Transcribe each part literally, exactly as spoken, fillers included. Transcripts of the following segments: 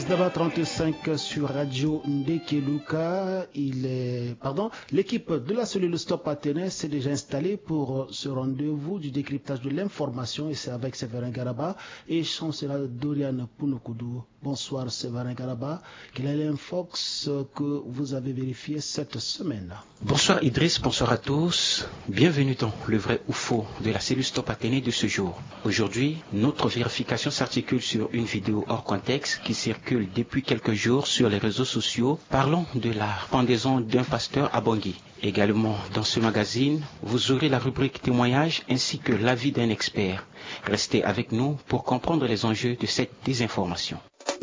dix neuf heures trente-cinq sur Radio Ndekeluka. Il est, pardon, l'équipe de la cellule Stop Athénée s'est déjà installée pour ce rendez-vous du décryptage de l'information et c'est avec Séverin Garaba et chancelier Dorian Pounokoudou. Bonsoir Séverin Garaba. Quel est l'infox que vous avez vérifié cette semaine? Bonsoir Idriss, bonsoir à tous. Bienvenue dans le vrai ou faux de la cellule Stop Athénée de ce jour. Aujourd'hui, notre vérification s'articule sur une vidéo hors contexte qui circule depuis quelques jours sur les réseaux sociaux parlant de la pendaison d'un pasteur à Bangui. Également, dans ce magazine, vous aurez la rubrique témoignages ainsi que l'avis d'un expert. Restez avec nous pour comprendre les enjeux de cette désinformation.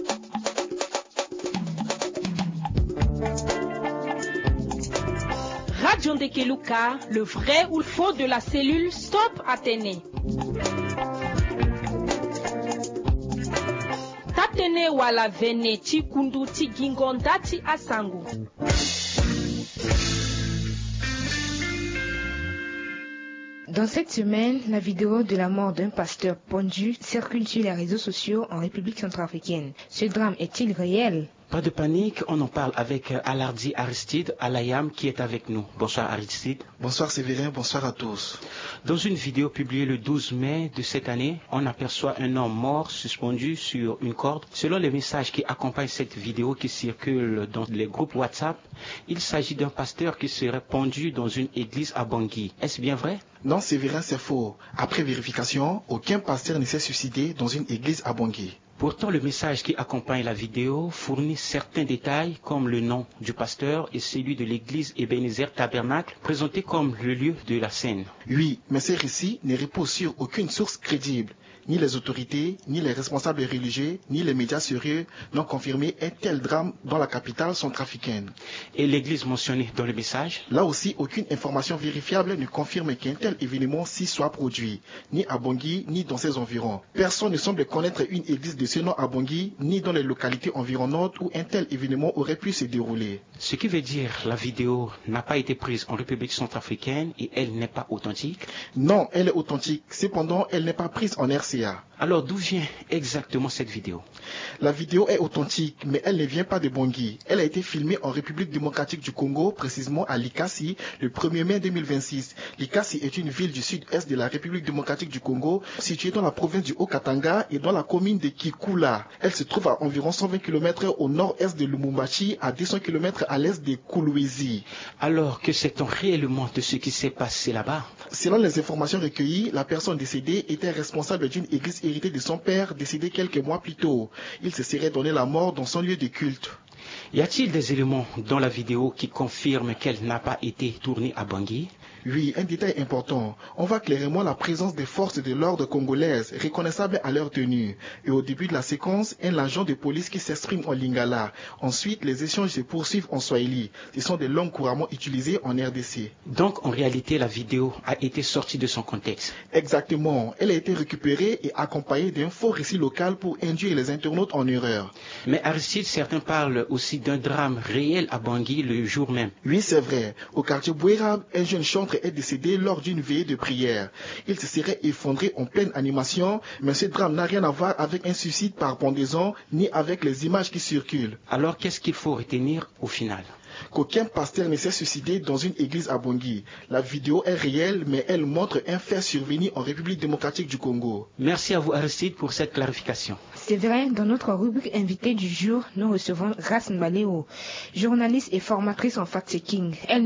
Radio Ndekeluka, le vrai ou le faux de la cellule Stop Athénée. Tatene wala vene chikundu tigingondati asangu. Dans cette semaine, la vidéo de la mort d'un pasteur pendu circule sur les réseaux sociaux en République centrafricaine. Ce drame est-il réel? Pas de panique, on en parle avec Alardi Aristide Alayam qui est avec nous. Bonsoir Aristide. Bonsoir Séverin, bonsoir à tous. Dans une vidéo publiée le douze mai de cette année, on aperçoit un homme mort suspendu sur une corde. Selon les messages qui accompagnent cette vidéo qui circule dans les groupes WhatsApp, il s'agit d'un pasteur qui serait pendu dans une église à Bangui. Est-ce bien vrai? Non Séverin, c'est faux. Après vérification, aucun pasteur ne s'est suicidé dans une église à Bangui. Pourtant, le message qui accompagne la vidéo fournit certains détails comme le nom du pasteur et celui de l'église Ebenezer Tabernacle, présenté comme le lieu de la scène. Oui, mais ces récits ne reposent sur aucune source crédible. Ni les autorités, ni les responsables religieux, ni les médias sérieux n'ont confirmé un tel drame dans la capitale centrafricaine. Et l'église mentionnée dans le message? Là aussi, aucune information vérifiable ne confirme qu'un tel événement s'y soit produit, ni à Bangui, ni dans ses environs. Personne ne semble connaître une église de ce nom à Bangui, ni dans les localités environnantes où un tel événement aurait pu se dérouler. Ce qui veut dire que la vidéo n'a pas été prise en République centrafricaine et elle n'est pas authentique? Non, elle est authentique. Cependant, elle n'est pas prise en R C A. Alors d'où vient exactement cette vidéo? La vidéo est authentique, mais elle ne vient pas de Bangui. Elle a été filmée en République démocratique du Congo, précisément à Likasi, le premier mai deux mille vingt-six. Likasi est une ville du sud-est de la République démocratique du Congo, située dans la province du Haut-Katanga et dans la commune de Kikula. Elle se trouve à environ cent vingt kilomètres au nord-est de Lumumbashi, à deux cents kilomètres à l'est de Kolwezi. Alors que sait-on réellement de ce qui s'est passé là-bas? Selon les informations recueillies, la personne décédée était responsable d'une église héritée de son père, décédé quelques mois plus tôt. Il se serait donné la mort dans son lieu de culte. Y a-t-il des éléments dans la vidéo qui confirment qu'elle n'a pas été tournée à Bangui? Oui, un détail important. On voit clairement la présence des forces de l'ordre congolaises, reconnaissables à leur tenue. Et au début de la séquence, un agent de police qui s'exprime en lingala. Ensuite, les échanges se poursuivent en swahili. Ce sont des langues couramment utilisées en R D C. Donc, en réalité, la vidéo a été sortie de son contexte. Exactement. Elle a été récupérée et accompagnée d'un faux récit local pour induire les internautes en erreur. Mais Aristide, certains parlent aussi d'un drame réel à Bangui le jour même. Oui, c'est vrai. Au quartier Bouérab, un jeune chanteur est décédé lors d'une veillée de prière. Il se serait effondré en pleine animation, mais ce drame n'a rien à voir avec un suicide par pendaison, ni avec les images qui circulent. Alors qu'est-ce qu'il faut retenir au final? Qu'aucun pasteur ne s'est suicidé dans une église à Bangui. La vidéo est réelle, mais elle montre un fait survenu en République démocratique du Congo. Merci à vous Aristide pour cette clarification. C'est vrai, dans notre rubrique invité du jour, nous recevons Grace Mbaleo, journaliste et formatrice en fact-checking. Elle